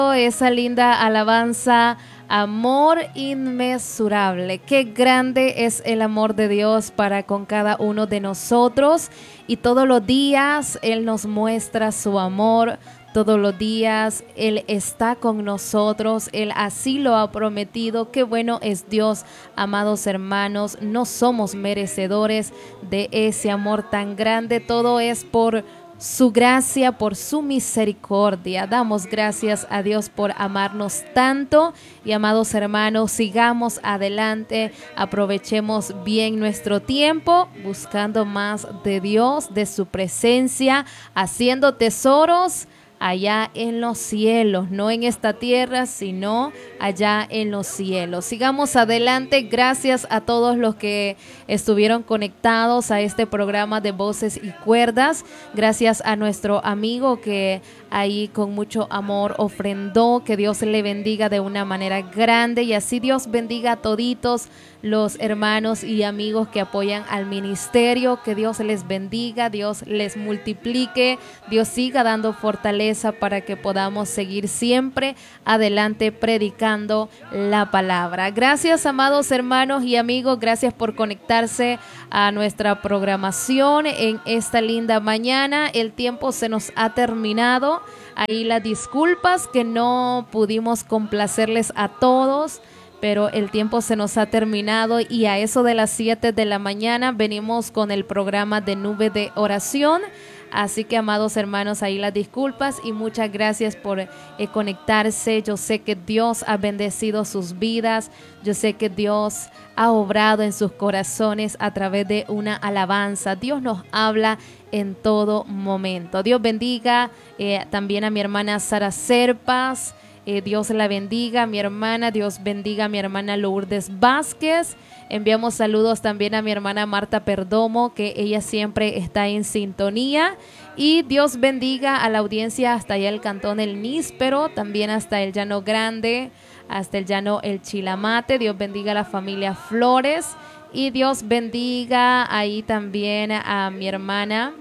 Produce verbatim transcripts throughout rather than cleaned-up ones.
esa linda alabanza, amor inmesurable. Qué grande es el amor de Dios para con cada uno de nosotros, y todos los días Él nos muestra su amor. Todos los días Él está con nosotros, Él así lo ha prometido. Qué bueno es Dios, amados hermanos. No somos merecedores de ese amor tan grande. Todo es por su gracia, por su misericordia. Damos gracias a Dios por amarnos tanto. Y amados hermanos, sigamos adelante, aprovechemos bien nuestro tiempo, buscando más de Dios, de su presencia, haciendo tesoros allá en los cielos, no en esta tierra, sino allá en los cielos. Sigamos adelante. Gracias a todos los que estuvieron conectados a este programa de Voces y Cuerdas. Gracias a nuestro amigo que ahí con mucho amor ofrendó. Que Dios le bendiga de una manera grande, y así Dios bendiga a toditos los hermanos y amigos que apoyan al ministerio. Que Dios les bendiga, Dios les multiplique, Dios siga dando fortaleza para que podamos seguir siempre adelante predicando la palabra. Gracias, amados hermanos y amigos, gracias por conectarse a nuestra programación en esta linda mañana. El tiempo se nos ha terminado. Ahí las disculpas que no pudimos complacerles a todos, pero el tiempo se nos ha terminado, y a eso de las siete de la mañana venimos con el programa de Nube de Oración. Así que, amados hermanos, ahí las disculpas, y muchas gracias por eh, conectarse. Yo sé que Dios ha bendecido sus vidas. Yo sé que Dios ha obrado en sus corazones a través de una alabanza. Dios nos habla en todo momento. Dios bendiga eh, también a mi hermana Sara Serpas. Eh, Dios la bendiga, mi hermana. Dios bendiga a mi hermana Lourdes Vázquez. Enviamos saludos también a mi hermana Marta Perdomo, que ella siempre está en sintonía. Y Dios bendiga a la audiencia hasta allá el cantón El Níspero, también hasta el Llano Grande, hasta el Llano El Chilamate. Dios bendiga a la familia Flores. Y Dios bendiga ahí también a mi hermana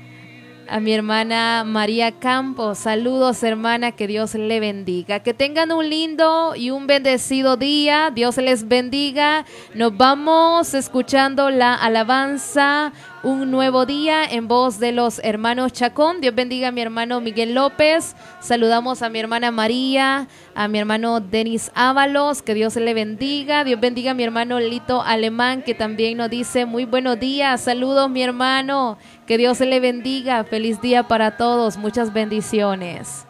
A mi hermana María Campos. Saludos, hermana, que Dios le bendiga. Que tengan un lindo y un bendecido día. Dios les bendiga. Nos vamos escuchando la alabanza Un Nuevo Día en voz de los hermanos Chacón. Dios bendiga a mi hermano Miguel López. Saludamos a mi hermana María, a mi hermano Denis Ábalos. Que Dios le bendiga. Dios bendiga a mi hermano Lito Alemán, que también nos dice muy buenos días. Saludos, mi hermano. Que Dios le bendiga. Feliz día para todos. Muchas bendiciones.